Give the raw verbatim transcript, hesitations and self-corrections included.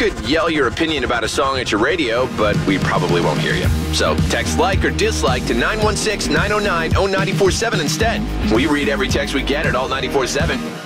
could yell your opinion about a song at your radio, but we probably won't hear you. So text like or dislike to nine one six, nine oh nine, oh nine four seven instead. We read every text we get at Alt nine four seven.